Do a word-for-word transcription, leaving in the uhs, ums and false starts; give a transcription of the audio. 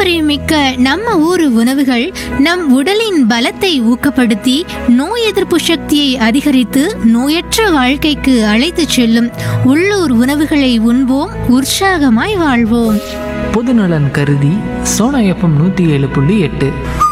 பாரம்பரியமிக்க நம்ம ஊர் உணவுகள் நம் உடலின் பலத்தை ஊக்கப்படுத்தி நோய் எதிர்ப்பு சக்தியை அதிகரித்து நோயற்ற வாழ்க்கைக்கு அழைத்து செல்லும். உள்ளூர் உணவுகளை உண்போம், உற்சாகமாய் வாழ்வோம். பொதுநலன் கருதி சோனா எஃப்எம் நூற்றி ஏழு புள்ளி எட்டு.